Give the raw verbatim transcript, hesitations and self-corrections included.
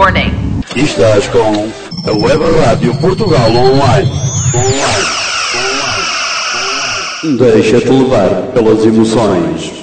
Warning. Estás com a Web Rádio Portugal Online. Online. Online. Deixa-te levar pelas emoções.